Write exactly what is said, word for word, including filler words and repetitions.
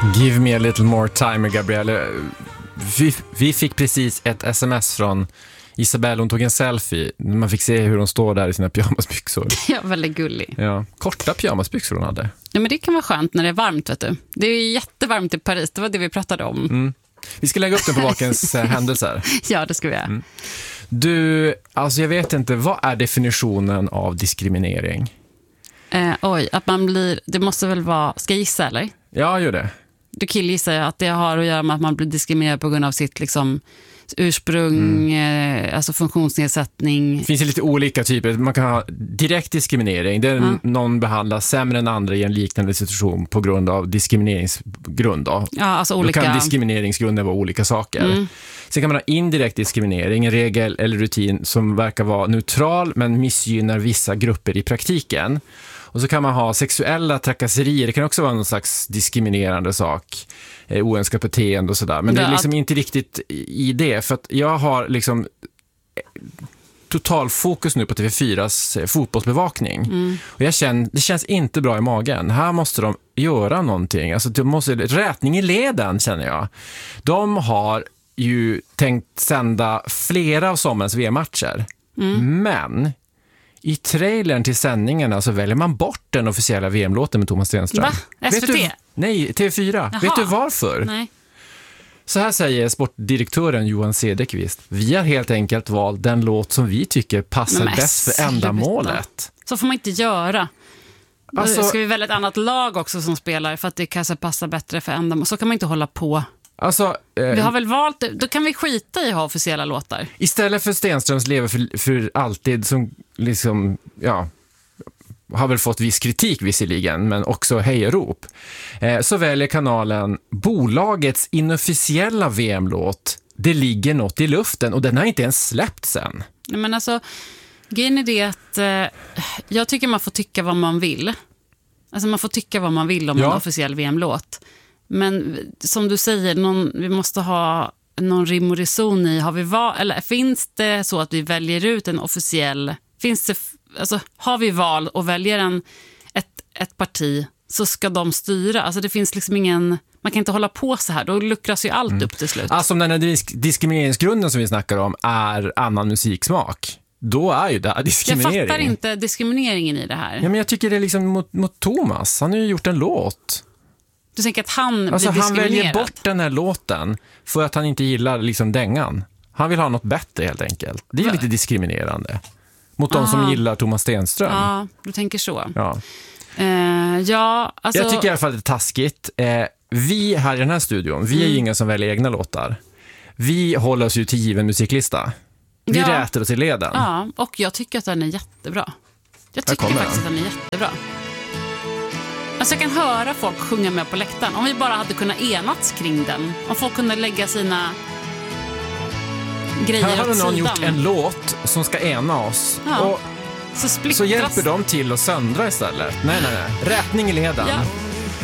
Give me a little more time, Gabrielle. Vi, vi fick precis ett sms från Isabelle. Hon tog en selfie. Man fick se hur hon står där i sina pyjamasbyxor. Ja, väldigt gullig. Ja, korta pyjamasbyxor hon hade. Ja, men det kan vara skönt när det är varmt, vet du. Det är jättevarmt i Paris, det var det vi pratade om. Mm. Vi ska lägga upp den på Vakens händelser. Ja, det ska vi göra. Mm. Du, alltså jag vet inte, vad är definitionen av diskriminering? Eh, oj, att man blir, det måste väl vara, ska jag gissa eller? Ja, gör det. Du killgissar ju att det har att göra med att man blir diskriminerad på grund av sitt liksom ursprung, mm. eh, alltså funktionsnedsättning. Det finns ju lite olika typer. Man kan ha direkt diskriminering. Det är mm. någon behandlas sämre än andra i en liknande situation på grund av diskrimineringsgrund. Då, ja, alltså olika... då kan diskrimineringsgrunden vara olika saker. Mm. Sen kan man ha indirekt diskriminering, en regel eller rutin som verkar vara neutral men missgynnar vissa grupper i praktiken. Och så kan man ha sexuella trakasserier. Det kan också vara någon slags diskriminerande sak. Eh, oönskat beteende och sådär. Men det är liksom inte riktigt i det. För att jag har liksom total fokus nu på T V fyras fotbollsbevakning. Mm. Och jag känner, det känns inte bra i magen. Här måste de göra någonting. Alltså det måste, rätning i leden känner jag. De har ju tänkt sända flera av sommarens V M-matcher. Mm. Men... i trailern till sändningarna så väljer man bort den officiella V M-låten med Thomas Stenström. Va? S V T? Vet du, nej, T V fyra. Jaha. Vet du varför? Nej. Så här säger sportdirektören Johan Cederqvist. Vi har helt enkelt valt den låt som vi tycker passar bäst för ändamålet. Så får man inte göra. Alltså, ska vi välja ett annat lag också som spelar för att det kanske passar bättre för ändamål. Så kan man inte hålla på. Alltså, eh, vi har väl valt, då kan vi skita i att ha officiella låtar. Istället för Stenströms lever för, för alltid som liksom, ja, har väl fått viss kritik visserligen, men också hejarop. Eh, så väljer kanalen bolagets inofficiella V M-låt Det ligger något i luften och den har inte ens släppt sen. Men alltså, grejen är det att eh, jag tycker man får tycka vad man vill. Alltså man får tycka vad man vill om ja. en officiell V M-låt. Men som du säger, någon, vi måste ha någon rim och reson i. Har vi val, eller finns det så att vi väljer ut en officiell... Finns det, alltså, har vi val och väljer en, ett, ett parti så ska de styra. Alltså det finns liksom ingen... Man kan inte hålla på så här. Då luckras ju allt mm. upp till slut. Alltså om den här disk- diskrimineringsgrunden som vi snackar om är annan musiksmak. Då är ju det diskriminering. Jag fattar inte diskrimineringen i det här. Ja, men jag tycker det är liksom mot, mot Thomas. Han har ju gjort en låt. Du tänker att han alltså, blir diskriminerad? Han väljer bort den här låten för att han inte gillar liksom dängan. Han vill ha något bättre helt enkelt. Det är ju lite diskriminerande. Mot Aha. de som gillar Thomas Stenström. Ja, du tänker så. Ja. Uh, ja, alltså... Jag tycker i alla fall att det är taskigt. Eh, vi här i den här studion, vi är ju mm. inga som väljer egna låtar. Vi håller oss ju till given musiklista. Vi ja. räter oss i leden. Ja, och jag tycker att den är jättebra. Jag tycker faktiskt den. att den är jättebra. Alltså jag kan höra folk sjunga med på läktaren. Om vi bara hade kunnat enats kring den. Om folk kunde lägga sina grejer åt sidan. Här har någon gjort en låt som ska ena oss. Ja. Och så, så hjälper de till att söndra istället. Nej, nej, nej. Rätning i leden. Ja.